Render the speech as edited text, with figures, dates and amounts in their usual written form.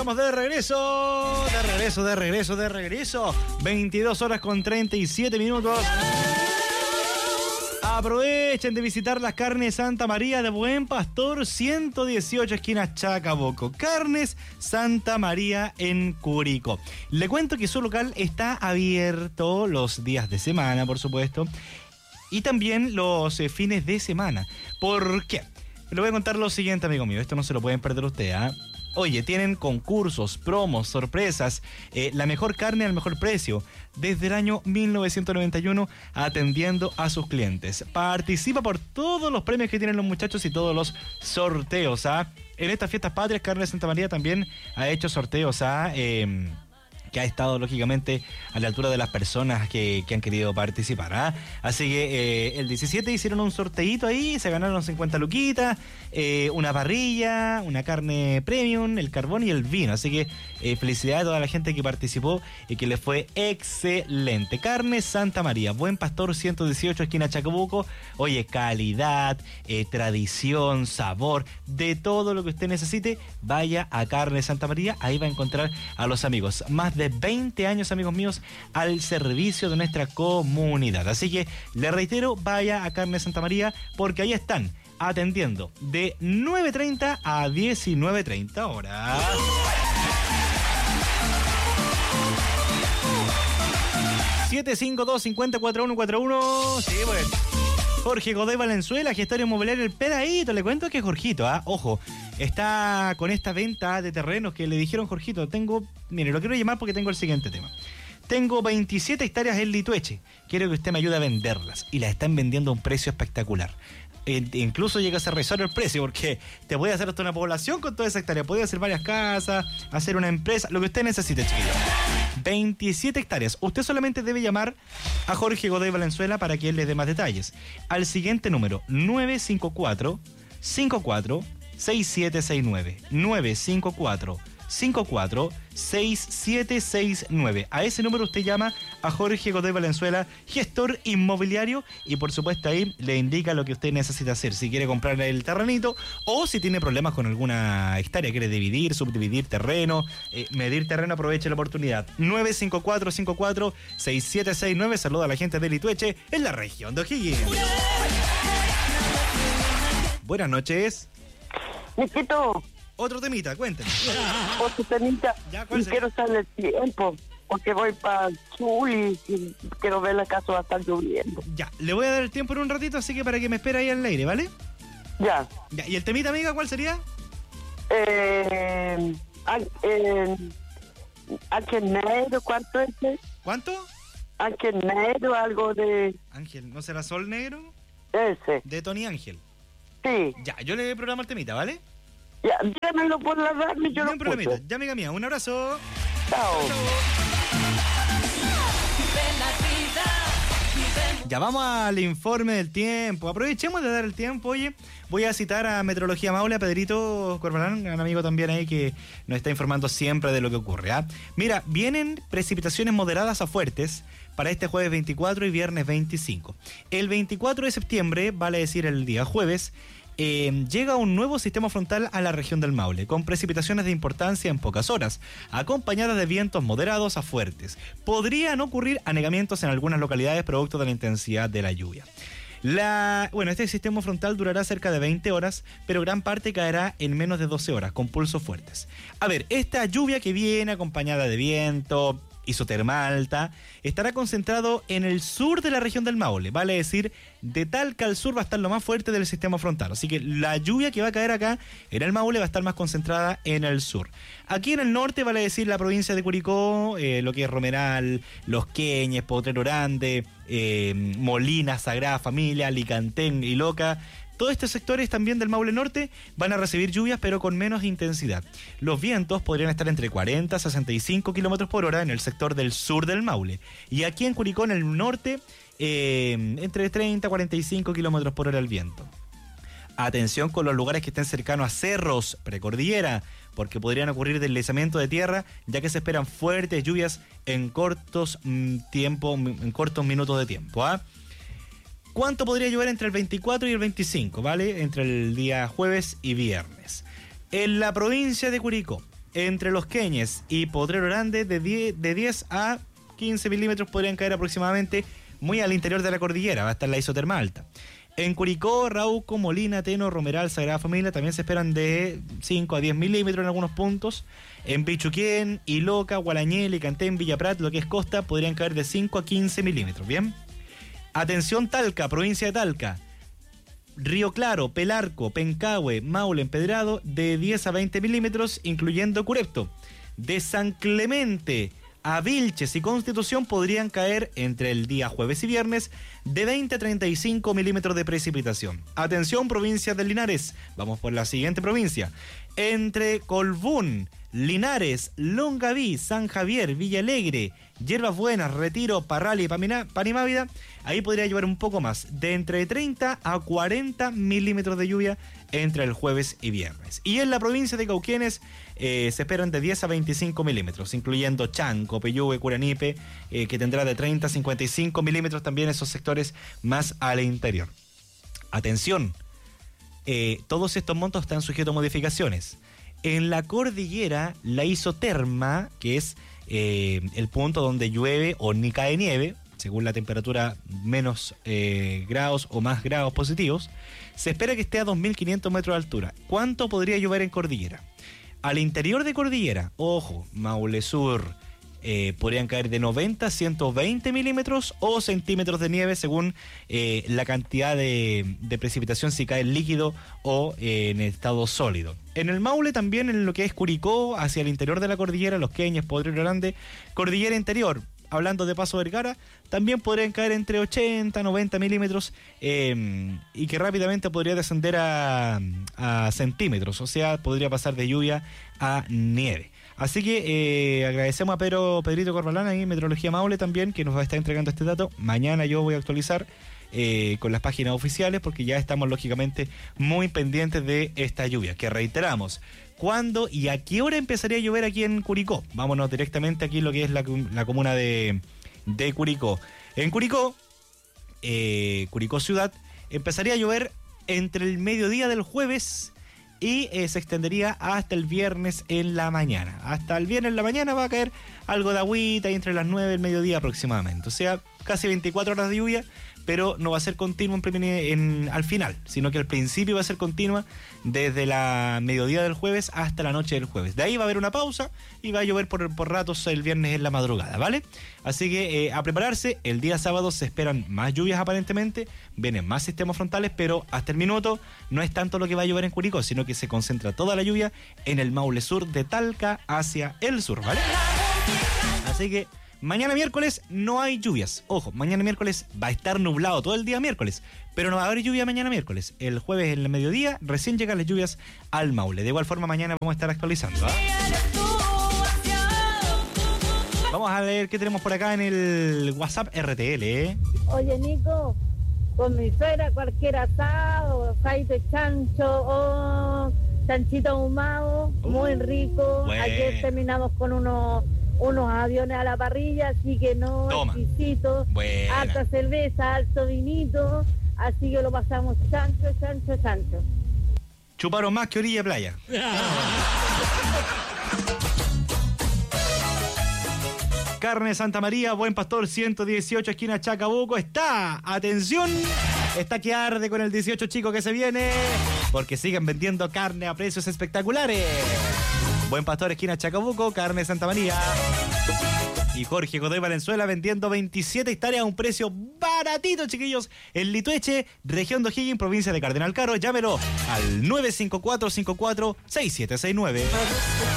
estamos de regreso. 22 horas con 37 minutos. Aprovechen de visitar las Carnes Santa María de Buen Pastor, 118 esquina Chacabuco. Carnes Santa María en Curicó. Le cuento que su local está abierto los días de semana, por supuesto, y también los fines de semana. ¿Por qué? Le voy a contar lo siguiente, amigo mío. Esto no se lo pueden perder ustedes, ¿ah? Oye, tienen concursos, promos, sorpresas, la mejor carne al mejor precio, desde el año 1991 atendiendo a sus clientes. Participa por todos los premios que tienen los muchachos y todos los sorteos, ¿ah? En estas fiestas patrias, Carne Santa María también ha hecho sorteos, ¿ah? Que ha estado lógicamente a la altura de las personas que han querido participar, ¿ah? Así que el 17 hicieron un sorteito ahí, se ganaron 50 luquitas, una parrilla, una carne premium, el carbón y el vino. Así que felicidades a toda la gente que participó y que les fue excelente. Carne Santa María, Buen Pastor 118 esquina Chacabuco. Oye, calidad, tradición, sabor, de todo lo que usted necesite, vaya a Carne Santa María, ahí va a encontrar a los amigos. Más de 20 años, amigos míos, al servicio de nuestra comunidad. Así que le reitero, vaya a Carne Santa María porque ahí están atendiendo de 9:30 a 19:30 horas. ...752-50-4141... Sí, bueno. Jorge Godoy Valenzuela, gestor inmobiliario El Pedadito. Le cuento que Jorgito, ojo, está con esta venta de terrenos que le dijeron, Jorgito, mire, lo quiero llamar porque tengo el siguiente tema. Tengo 27 hectáreas en Litueche. Quiero que usted me ayude a venderlas. Y las están vendiendo a un precio espectacular. Incluso llega a ser irrisorio el precio, porque te puede hacer hasta una población con toda esa hectárea. Puede hacer varias casas, hacer una empresa, lo que usted necesite, chiquillo. 27 hectáreas. Usted solamente debe llamar a Jorge Godoy Valenzuela para que él le dé más detalles. Al siguiente número, 954-54-6769. 954-54-6769. A ese número usted llama a Jorge Godoy Valenzuela, gestor inmobiliario, y por supuesto ahí le indica lo que usted necesita hacer. Si quiere comprar el terrenito o si tiene problemas con alguna hectárea, quiere dividir, subdividir terreno, medir terreno, aproveche la oportunidad. 954-54-6769. Saluda a la gente de Litueche en la región de O'Higgins. Buenas noches. Niquito. Otro temita, cuénteme. Otro temita. Ya, y quiero saber el tiempo, porque voy para Chuli y quiero ver la casa va a estar lloviendo. Ya, le voy a dar el tiempo en un ratito, así que para que me espere ahí al aire, ¿vale? Ya. ¿Y el temita, amiga, cuál sería? Ángel Negro, ¿cuánto es? ¿Cuánto? Ángel Negro, algo de... Ángel, ¿no será Sol Negro? Ese. De Tony Ángel. Sí. Ya, yo le programo el temita, ¿vale? Ya, dígamelo por la radio y yo no lo problemita. escucho. Ya, amiga mía, un abrazo. Chao. Ya vamos al informe del tiempo. Aprovechemos de dar el tiempo, oye. Voy a citar a Meteorología Maule, a Pedrito Corbalán, un amigo también ahí que nos está informando siempre de lo que ocurre. Mira, vienen precipitaciones moderadas a fuertes para este jueves 24 y viernes 25. El 24 de septiembre, vale decir el día jueves, llega un nuevo sistema frontal a la región del Maule, con precipitaciones de importancia en pocas horas, acompañadas de vientos moderados a fuertes. Podrían ocurrir anegamientos en algunas localidades producto de la intensidad de la lluvia. Este sistema frontal durará cerca de 20 horas, pero gran parte caerá en menos de 12 horas, con pulsos fuertes. A ver, esta lluvia que viene acompañada de viento, isotermal alta, estará concentrado en el sur de la región del Maule, vale decir, de Talca al sur va a estar lo más fuerte del sistema frontal, así que la lluvia que va a caer acá en el Maule va a estar más concentrada en el sur. Aquí en el norte, vale decir, la provincia de Curicó, lo que es Romeral, Los Queñes, Potrero Grande, Molina, Sagrada Familia, Alicantén y Loca. Todos estos sectores también del Maule Norte van a recibir lluvias, pero con menos intensidad. Los vientos podrían estar entre 40 a 65 kilómetros por hora en el sector del sur del Maule. Y aquí en Curicó, en el norte, entre 30 a 45 kilómetros por hora el viento. Atención con los lugares que estén cercanos a cerros, precordillera, porque podrían ocurrir deslizamientos de tierra, ya que se esperan fuertes lluvias en cortos minutos de tiempo. ¿Cuánto podría llover entre el 24 y el 25, ¿vale? Entre el día jueves y viernes. En la provincia de Curicó, Entre Los Queñes y Potrero Grande, de 10 a 15 milímetros podrían caer aproximadamente, muy al interior de la cordillera, va a estar la isoterma alta. En Curicó, Rauco, Molina, Teno, Romeral, Sagrada Familia también se esperan de 5 a 10 milímetros en algunos puntos. En Pichuquén, Iloca, Gualañel, Cantén, Villa Prat, lo que es costa, podrían caer de 5 a 15 milímetros. Bien. Atención Talca, provincia de Talca. Río Claro, Pelarco, Pencahue, Maule, Empedrado, de 10 a 20 milímetros, incluyendo Curepto. De San Clemente a Vilches y Constitución podrían caer entre el día jueves y viernes de 20 a 35 milímetros de precipitación. Atención, provincia de Linares. Vamos por la siguiente provincia. Entre Colbún, Linares, Longaví, San Javier, Villa Alegre, Hierbas Buenas, Retiro, Parral y Panimávida, ahí podría llover un poco más, de entre 30 a 40 milímetros de lluvia entre el jueves y viernes. Y en la provincia de Cauquenes se esperan de 10 a 25 milímetros, incluyendo Chanco, Peyúgue, Curanipe, que tendrá de 30 a 55 milímetros también esos sectores más al interior. Atención, todos estos montos están sujetos a modificaciones. En la cordillera, la isoterma, que es el punto donde llueve o ni cae nieve, según la temperatura, menos grados o más grados positivos, se espera que esté a 2.500 metros de altura. ¿Cuánto podría llover en cordillera? Al interior de cordillera, ojo, Maule Sur, podrían caer de 90 a 120 milímetros o centímetros de nieve según la cantidad de precipitación, si cae en líquido o en estado sólido. En el Maule también, en lo que es Curicó, hacia el interior de la cordillera, Los Queñes, Potrero Grande, cordillera interior, hablando de Paso Vergara, también podrían caer entre 80 a 90 milímetros y que rápidamente podría descender a centímetros, o sea, podría pasar de lluvia a nieve. Así que agradecemos a Pedrito Corbalán ahí, Meteorología Maule también, que nos va a estar entregando este dato. Mañana yo voy a actualizar con las páginas oficiales, porque ya estamos lógicamente muy pendientes de esta lluvia, que reiteramos, ¿cuándo y a qué hora empezaría a llover aquí en Curicó? Vámonos directamente aquí lo que es la comuna de Curicó. En Curicó, Curicó Ciudad, empezaría a llover entre el mediodía del jueves y se extendería hasta el viernes en la mañana. Hasta el viernes en la mañana va a caer algo de agüita y entre las 9 y el mediodía aproximadamente. O sea, casi 24 horas de lluvia, pero no va a ser continua al final, sino que al principio va a ser continua desde la mediodía del jueves hasta la noche del jueves. De ahí va a haber una pausa y va a llover por ratos el viernes en la madrugada, ¿vale? Así que a prepararse, el día sábado se esperan más lluvias aparentemente, vienen más sistemas frontales, pero hasta el minuto no es tanto lo que va a llover en Curicó, sino que se concentra toda la lluvia en el Maule Sur, de Talca hacia el sur, ¿vale? Así que mañana miércoles no hay lluvias. Ojo, mañana miércoles va a estar nublado todo el día miércoles, pero no va a haber lluvia mañana miércoles. El jueves en el mediodía recién llegan las lluvias al Maule. De igual forma mañana vamos a estar actualizando, Vamos a ver qué tenemos por acá en el WhatsApp RTL, Oye, Nico, con mi suegra cualquier asado, aceite chancho o chanchito ahumado, muy rico. Bueno. Ayer terminamos con unos aviones a la parrilla, así que no, exquisito. Buena. Harta cerveza, alto vinito, así que lo pasamos chancho. Chuparon más que orilla de playa. Carne Santa María, Buen Pastor, 118, esquina Chacabuco. Atención, está que arde con el 18 chico que se viene, porque siguen vendiendo carne a precios espectaculares. Buen Pastor, esquina Chacabuco, Carne Santa María. Y Jorge Godoy Valenzuela vendiendo 27 hectáreas a un precio baratito, chiquillos, en Litueche, región de O'Higgins, provincia de Cardenal Caro. Llámelo al 954-54-6769.